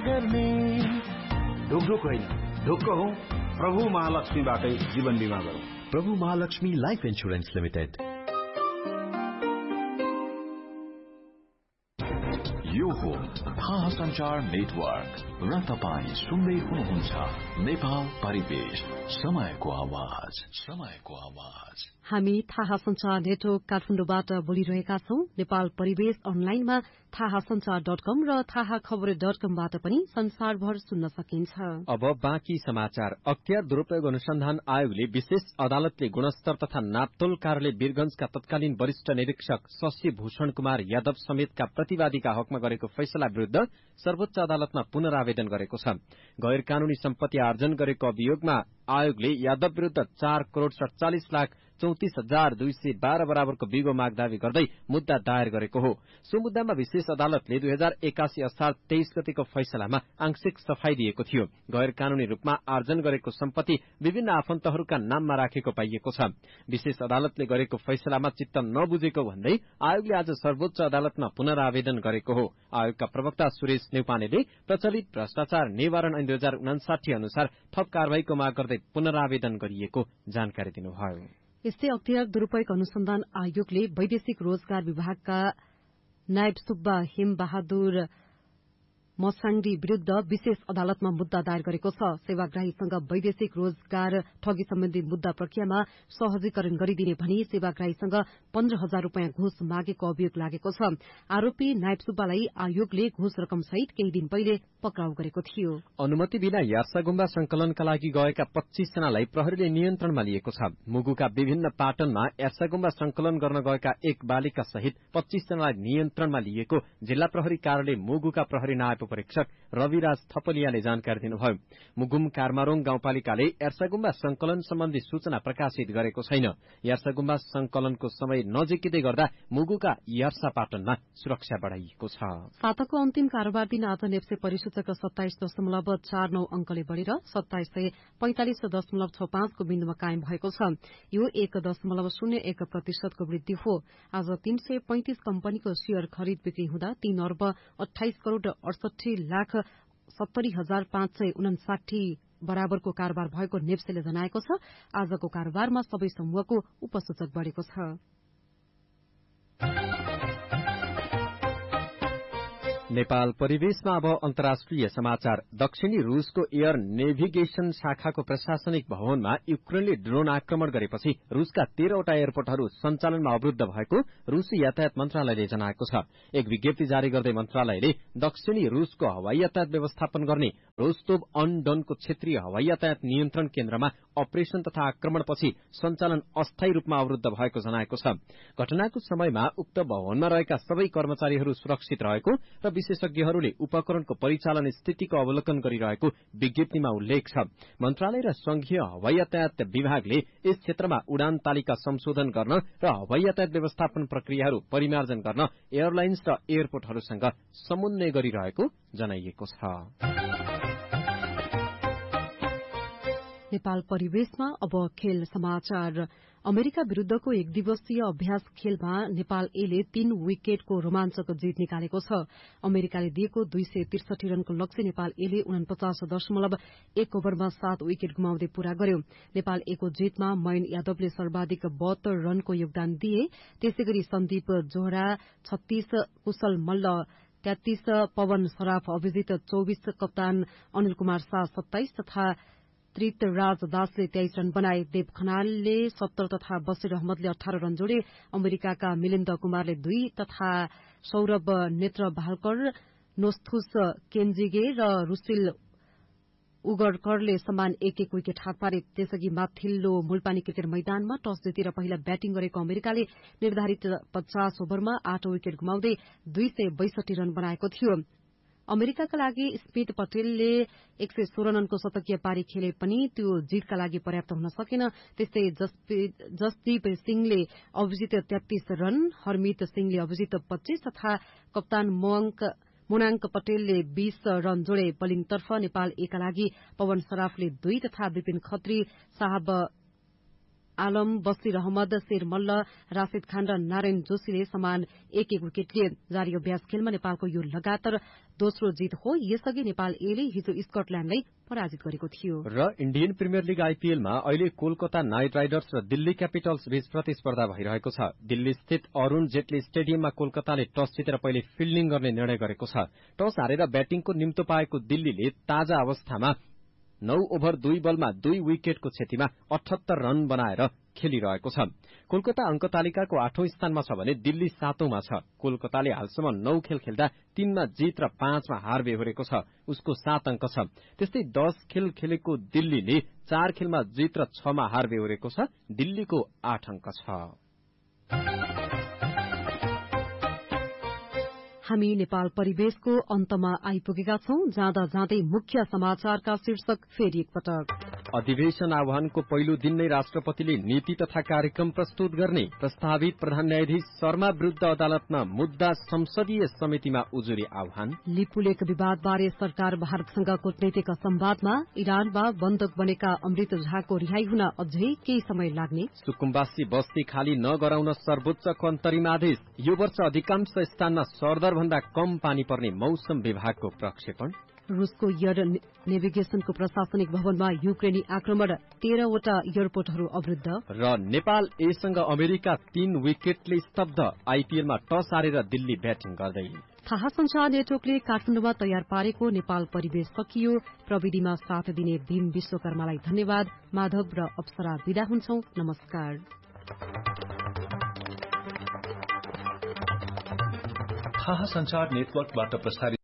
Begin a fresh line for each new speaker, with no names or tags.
गर्ने।
ढुकढुक होइन, ढुक्क हौ। प्रभु महालक्ष्मीबाटै जीवन बीमा गरौँ।
प्रभु महालक्ष्मी लाइफ इन्स्योरेन्स लिमिटेड।
यो हो थाहा संचार नेटवर्क र तपाईं सुन्दै हुनुहुन्छ नेपाल परिवेश, समयको आवाज, समयको आवाज।
हामी थाहा संचार नेटवर्क काठमाडौँबाट बोलिरहेका छौं। नेपाल परिवेश अनलाइनमा थाहासंचार.com र थाहाखबर.com-बाट पनि संसारभर सुन्न सकिन्छ।
अब बाँकी समाचार। अख्तियार दुरूपयोग अनुसन्धान आयोगले विशेष अदालतले गुणस्तर तथा नापतोल कार्यालय वीरगंजका तत्कालीन वरिष्ठ निरीक्षक शशि भूषण कुमार यादव समेतका प्रतिवादीका हकमा गरेको फैसला विरूद्ध सर्वोच्च अदालतमा पुनरावेदन गरेको छ। गैर कानूनी सम्पत्ति आर्जन गरेको अभियोगमा आयोगले यादव विरूद्ध 4,47,34,212 बराबरको विगो माग दावी गर्दै मुद्दा दायर गरेको हो। सो मुद्दामा विशेष अदालतले 2081 असार 23 गतेको फैसलामा आंशिक सफाई दिएको थियो। गैर कानूनी रूपमा आर्जन गरेको सम्पत्ति विभिन्न आफन्तहरूका नाममा राखेको पाइएको छ। विशेष अदालतले गरेको फैसलामा चित्त नबुझेको भन्दै आयोगले आज सर्वोच्च अदालतमा पुनरावेदन गरेको हो। आयोगका प्रवक्ता सुरेश नेउपानेले प्रचलित भ्रष्टाचार निवारण ऐन 2059 अनुसार थप कारवाहीको माग गर्दै पुनरावेदन गरिएको जानकारी दिनुभयो।
यस्तै अख्तियार दुरूपयोग अनुसन्धान आयोगले वैदेशिक रोजगार विभागका नायब सुब्बा हेम बहादुर मसाङ्डी विरूद्ध विशेष अदालतमा मुद्दा दायर गरेको छ। सेवाग्राहीसँग वैदेशिक रोजगार ठगी सम्बन्धी मुद्दा प्रक्रियामा सहजीकरण गरिदिने भनी सेवाग्राहीसँग 15,000 रूपियाँ घुस मागेको अभियोग लागेको छ। आरोपी नायब सुब्बालाई आयोगले घुस रकम सहित केही दिन पहिले पक्राउ गरेको थियो।
अनुमति बिना यार्सागुम्बा संकलनका लागि गएका 25 जनालाई प्रहरीले नियन्त्रणमा लिएको छ। मुगुका विभिन्न पाटनमा यार्सागुम्बा संकलन गर्न गएका एक बालिका सहित 25 जनालाई नियन्त्रणमा लिएको जिल्ला प्रहरी कार्यालय मुगुका प्रहरी नायब परीक्षक रविराज थपलियाले जानकारी दिनुभयो। मुगुम कार्मारोङ गाउँपालिकाले यार्सागुम्बा संकलन सम्बन्धी सूचना प्रकाशित गरेको छैन। यार्सागुम्बा संकलनको समय नजिकै गर्दा मुगुका यार्सा पाटनमा सुरक्षा बढ़ाइएको छ।
साताको अन्तिम कारोबार दिन आज नेप्से परिसूचक 27.49 अंकले बढ़ेर 2745.65 को बिन्दुमा कायम भएको छ। यो 1.01% वृद्धि हो। आज 335 कम्पनीको शेयर खरिद बिक्री हुँदा 3 अर्ब 28 करोड़ 68,70,559 बराबरको कारोबार भएको नेप्सेले जनाएको छ। आजको कारोबारमा सबै समूहको उपसूचक बढ़ेको छ।
नेपाल परिवेशमा अब अन्तर्राष्ट्रिय समाचार। दक्षिणी रूसको एयर नेभिगेशन शाखाको प्रशासनिक भवनमा युक्रेनले ड्रोन आक्रमण गरेपछि रूसका 13वटा एयरपोर्टहरू सञ्चालनमा अवरूद्ध भएको रूसी यातायात मन्त्रालयले जनाएको छ। एक विज्ञप्ति जारी गर्दै मन्त्रालयले दक्षिणी रूसको हवाई यातायात व्यवस्थापन गर्ने रोस्तोव अन डनको क्षेत्रीय हवाई यातायात नियन्त्रण केन्द्रमा अपरेशन तथा आक्रमणपछि सञ्चालन अस्थायी रूपमा अवरूद्ध भएको जनाएको छ। घटनाको समयमा उक्त भवनमा रहेका सबै कर्मचारीहरू सुरक्षित रहेको र विशेषज्ञहरूले उपकरणको परिचालन स्थितिको अवलोकन गरिरहेको विज्ञप्तिमा उल्लेख छ। मन्त्रालय र संघीय हवाई यातायात विभागले यस क्षेत्रमा उडान तालिका संशोधन गर्न र हवाई यातायात व्यवस्थापन प्रक्रियाहरू परिमार्जन गर्न एयरलाइन्स र एयरपोर्टहरूसँग समन्वय गरिरहेको जनाइएको छ।
नेपाल परिवेशमा अब खेल समाचार। अमेरिका विरूद्धको एक दिवसीय अभ्यास खेलमा नेपाल एले 3 विकेटको रोमाञ्चक जीत निकालेको छ। अमेरिकाले दिएको 263 रनको लक्ष्य नेपाल एले 49.1 ओभरमा 7 विकेट गुमाउँदै पूरा गर्यो। नेपाल एको जीतमा मयन यादवले सर्वाधिक 72 रनको योगदान दिए। त्यसैगरी सन्दीप जोहरा 36, कुशल मल्ल 33, पवन सराफ अभिजित 24, कप्तान अनिल कुमार शाह 27 तथा राज दासले 23 रन बनाए। देव खनालले 70 तथा बसिर अहमदले 18 रन जोडे। अमेरिकाका मिलिन्द कुमारले 2 तथा सौरभ नेत्र भालकर, नोस्थुस केन्जिगे र रुसिल उगरकरले समान एक विकेट हात पारे। त्यसअघि माथिल्लो मुलपानी क्रिकेट मैदानमा टस जितेर पहिला ब्याटिङ गरेको अमेरिकाले निर्धारित 50 ओभरमा 8 विकेट गुमाउँदै 262 रन बनाएको थियो। अमेरिकाका लागि स्मिथ पटेलले 116 रनको शतकीय पारी खेले पनि त्यो जीतका लागि पर्याप्त हुन सकेन। त्यस्तै जसदीप सिंहले अभिजित 33 रन, हरमित सिंहले अभिजित 25 तथा कप्तान मोनाङ्क पटेलले 20 रन जोडे। बलिङतर्फ नेपाल एका लागि पवन सराफले 2 तथा विपिन खत्री साहब आलम, बशीर अहमद, शेर मल्ल, राशिद खान र नारायण जोशीले समान एक विकेट लिए। जारी अभ्यास खेलमा नेपालको यो लगातार दोस्रो जित हो। यसअघि नेपाल एले हिजो स्कटल्याण्डलाई पराजित गरेको थियो।
र इण्डियन प्रिमियर लीग आईपीएलमा अहिले कोलकाता नाइट राइडर्स र दिल्ली क्यापिटल्स बीच प्रतिस्पर्धा भइरहेको छ। दिल्ली स्थित अरूण जेटली स्टेडियममा कोलकाताले टस जितेर पहिले फिल्डिङ गर्ने निर्णय गरेको छ। टस हारेर ब्याटिङको निम्तो पाएको दिल्लीले ताजा अवस्थामा 9 ओभर 2 बलमा 2 विकेटको क्षतिमा 78 रन बनाएर खेलिरहेको छ। कोलकाता अंक तालिकाको 8औं स्थानमा छ भने दिल्ली 7औंमा छ। कोलकाताले हालसम्म 9 खेल खेल्दा 3 मा जित र 5 मा हार बेहोरेको छ। उसको 7 अंक छ। त्यस्तै 10 खेल खेलेको दिल्लीले 4 खेलमा जित र 6 मा हार बेहोरेको छ। दिल्लीको 8 अंक छ।
हामी नेपाल परिवेशको अन्तमा आइपुगेका छौं। जाँदा जाँदै मुख्य समाचारका शीर्षक फेरि एकपटक।
अधिवेशन आह्वानको पहिलो दिन नै राष्ट्रपतिले नीति तथा कार्यक्रम प्रस्तुत गर्ने। प्रस्तावित प्रधान न्यायाधीश शर्मा विरूद्ध अदालतमा मुद्दा संसदीय समितिमा उजुरी आह्वान। लिपुलेक विवादबारे सरकार भारतसँग कूटनैतिक संवादमा। इरानमा बन्दक बनेका अमृत झाको रिहाई हुन अझै केही समय लाग्ने। सुकुम्बासी बस्ती खाली नगराउन सर्वोच्चको अन्तरिम आदेश। यो वर्ष अधिकांश स्थानमा सरदर भन्दा कम पानी पर्ने मौसम विभागको प्रक्षेपण। रूसको एयर नेभिगेशनको प्रशासनिक भवनमा युक्रेनी आक्रमण। 13 वटा एयरपोर्टहरू अवरुद्ध। र नेपाल एसँग अमेरिका 3 विकेटले स्तब्ध। आईपीएलमा टस हारेर दिल्ली ब्याटिङ गर्दै। थाहा संचार नेटवर्कले काठमाडौँमा तयार पारेको नेपाल परिवेश सकियो। प्रविधिमा साथ दिने भीम विश्वकर्मालाई धन्यवाद। माधव र अप्सरा विदा हुन्छौं। नमस्कार।
थाहा संचार नेटवर्कबाट प्रसारित